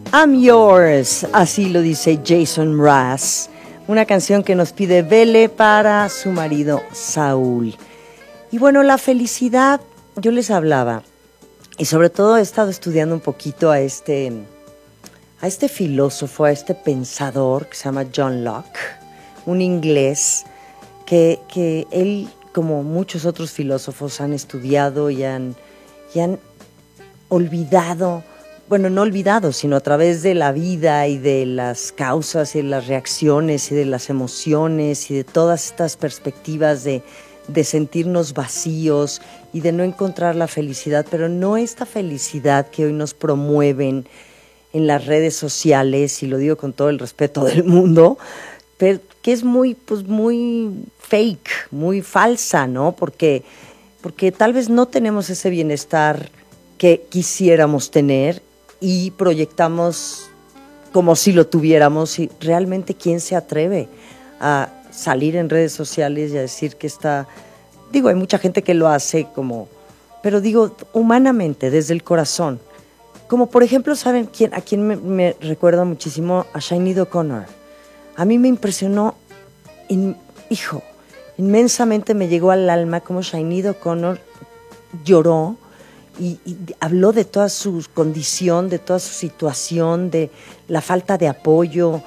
I'm Yours, así lo dice Jason Mraz, una canción que nos pide Belle para su marido Saúl. Y bueno, la felicidad, yo les hablaba, y sobre todo he estado estudiando un poquito a este filósofo, a este pensador que se llama John Locke, un inglés que él, como muchos otros filósofos, han estudiado y han olvidado, bueno, no olvidado, sino a través de la vida y de las causas y de las reacciones y de las emociones y de todas estas perspectivas de sentirnos vacíos y de no encontrar la felicidad, pero no esta felicidad que hoy nos promueven en las redes sociales, y lo digo con todo el respeto del mundo, pero que es muy fake, muy falsa, ¿no? Porque tal vez no tenemos ese bienestar que quisiéramos tener y proyectamos como si lo tuviéramos, y realmente ¿quién se atreve a salir en redes sociales y a decir que está? Digo, hay mucha gente que lo hace pero digo, humanamente, desde el corazón. Como por ejemplo, ¿saben a quién me recuerda muchísimo? A Sinéad O'Connor. A mí me impresionó, inmensamente me llegó al alma cómo Sinéad O'Connor lloró y habló de toda su condición, de toda su situación, de la falta de apoyo,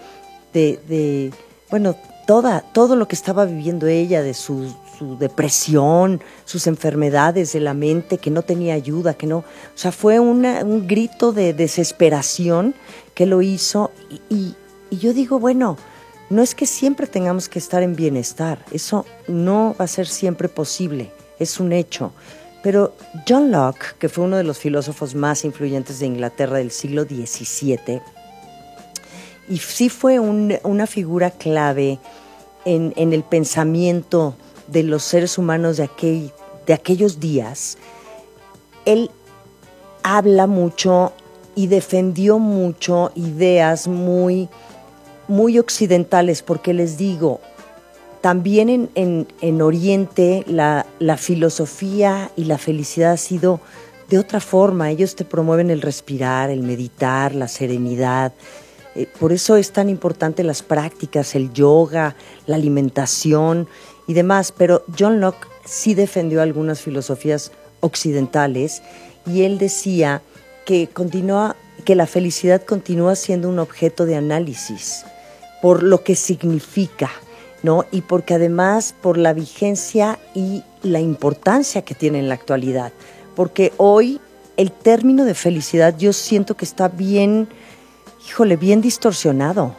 todo lo que estaba viviendo ella, de su depresión, sus enfermedades de la mente, que no tenía ayuda, o sea, fue un grito de desesperación que lo hizo, y yo digo, bueno, no es que siempre tengamos que estar en bienestar, eso no va a ser siempre posible, es un hecho. Pero John Locke, que fue uno de los filósofos más influyentes de Inglaterra del siglo XVII, y sí fue una figura clave en el pensamiento de los seres humanos de aquellos días, él habla mucho y defendió mucho ideas muy occidentales, porque les digo, también en Oriente la filosofía y la felicidad ha sido de otra forma. Ellos te promueven el respirar, el meditar, la serenidad. Por eso es tan importante las prácticas, el yoga, la alimentación y demás. Pero John Locke sí defendió algunas filosofías occidentales, y él decía que la felicidad continúa siendo un objeto de análisis por lo que significa, ¿no? Y porque además por la vigencia y la importancia que tiene en la actualidad. Porque hoy el término de felicidad yo siento que está bien distorsionado,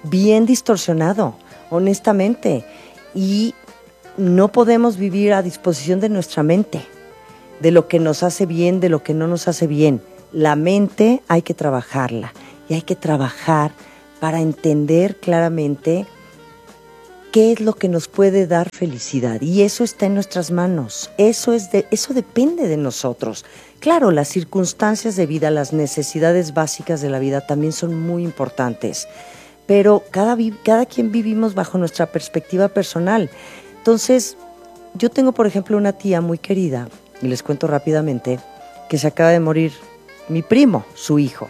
honestamente. Y no podemos vivir a disposición de nuestra mente, de lo que nos hace bien, de lo que no nos hace bien. La mente hay que trabajarla, y hay que trabajar para entender claramente qué es lo que nos puede dar felicidad, y eso está en nuestras manos, eso depende de nosotros. Claro, las circunstancias de vida, las necesidades básicas de la vida también son muy importantes, pero cada quien vivimos bajo nuestra perspectiva personal. Entonces, yo tengo, por ejemplo, una tía muy querida, y les cuento rápidamente, que se acaba de morir mi primo, su hijo.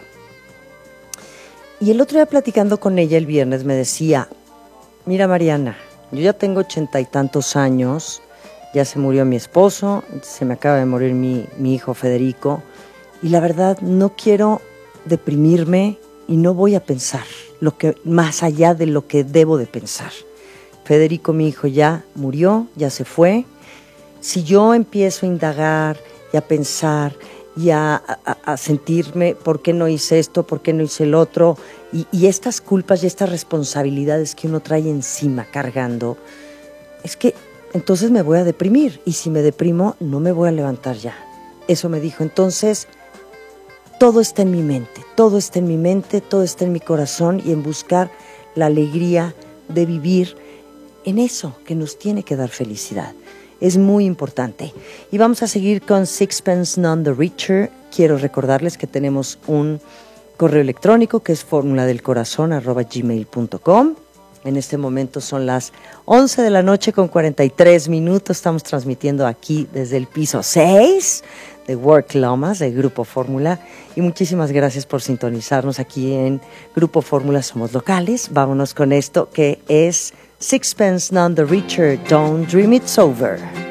Y el otro día, platicando con ella el viernes, me decía: mira, Mariana, yo ya tengo 80 y tantos años, ya se murió mi esposo, se me acaba de morir mi hijo Federico, y la verdad no quiero deprimirme y no voy a pensar más allá de lo que debo de pensar. Federico, mi hijo, ya murió, ya se fue. Si yo empiezo a indagar y a pensar y a sentirme, ¿por qué no hice esto? ¿Por qué no hice el otro? Y estas culpas y estas responsabilidades que uno trae encima cargando, es que entonces me voy a deprimir, y si me deprimo no me voy a levantar ya. Eso me dijo. Entonces, todo está en mi mente, todo está en mi corazón, y en buscar la alegría de vivir en eso que nos tiene que dar felicidad. Es muy importante. Y vamos a seguir con Sixpence None the Richer. Quiero recordarles que tenemos un correo electrónico que es formuladelcorazon@gmail.com. En este momento son las 11 de la noche con 43 minutos. Estamos transmitiendo aquí desde el piso 6 de Work Lomas, de Grupo Fórmula. Y muchísimas gracias por sintonizarnos aquí en Grupo Fórmula Somos Locales. Vámonos con esto que es Sixpence None the Richer, Don't Dream It's Over.